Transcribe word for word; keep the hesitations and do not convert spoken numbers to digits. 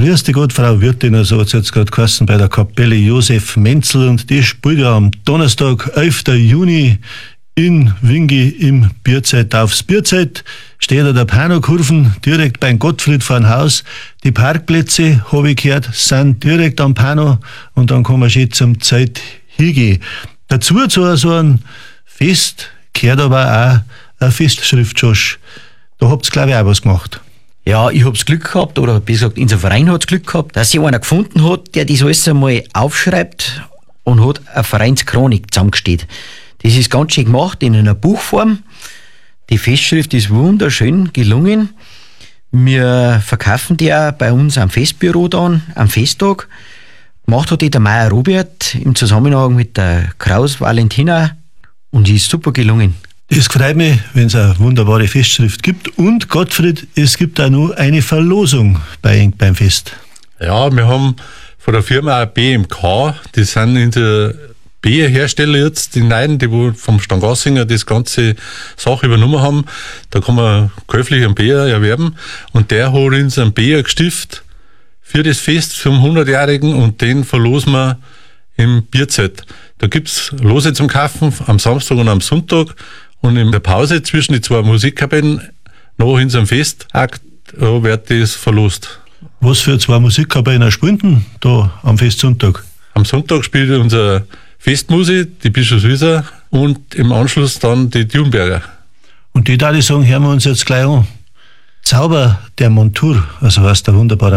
Grüß dich Gott, Frau Wirtin, so hat es jetzt gerade geheißen bei der Kapelle Josef Menzel, und die spielt ja am Donnerstag, elften Juni in Wingi im Bierzelt aufs Bierzelt. Steht da der Panokurven direkt beim Gottfried vor dem Haus. Die Parkplätze, habe ich gehört, sind direkt am Pano, und dann kann man schön zum Zeit hingehen. Dazu zu so einem Fest gehört aber auch ein Festschrift, Josh. Da habt ihr, glaube ich, auch was gemacht. Ja, ich hab's Glück gehabt, oder besser gesagt, unser Verein hat's Glück gehabt, dass sich einer gefunden hat, der das alles einmal aufschreibt und hat eine Vereinschronik zusammengestellt. Das ist ganz schön gemacht in einer Buchform. Die Festschrift ist wunderschön gelungen. Wir verkaufen die auch bei uns am Festbüro dann, am Festtag. Gemacht hat die der Meier Robert im Zusammenhang mit der Kraus Valentina, und die ist super gelungen. Es freut mich, wenn es eine wunderbare Festschrift gibt. Und Gottfried, es gibt auch noch eine Verlosung bei, beim Fest. Ja, wir haben von der Firma B M K, die sind in der Bierhersteller jetzt, die Neuen, die wo vom Stangassinger das ganze Sache übernommen haben. Da kann man käuflich einen Bier erwerben, und der hat uns einen Bier gestiftet für das Fest vom hundertjährigen, und den verlosen wir im Bierzelt. Da gibt's Lose zum Kaufen am Samstag und am Sonntag, und in der Pause zwischen die zwei Musikkapellen nach unserem Festakt da wird das verlost. Was für zwei Musikkapellen spielen denn da am Festsonntag? Am Sonntag spielt unser Festmusik, die Bischofswieser, und im Anschluss dann die Thunberger. Und die, da ich sagen, hören wir uns jetzt gleich an. Zauber der Montur, also was der wunderbare